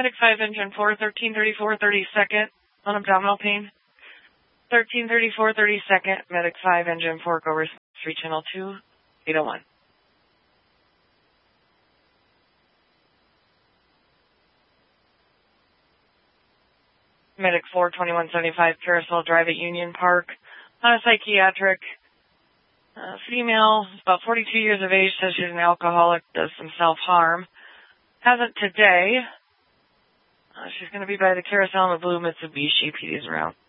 Medic 5, Engine 4, 1334, 32nd on abdominal pain. 1334, 32nd, Medic 5, Engine 4, go response 3, Channel 2, 801. Medic 4, 2175, Carousel Drive at Union Park. On a psychiatric. Female, about 42 years of age, says she's an alcoholic, does some self-harm. Hasn't today. She's going to be by the Carousel in the blue Mitsubishi. PD's around.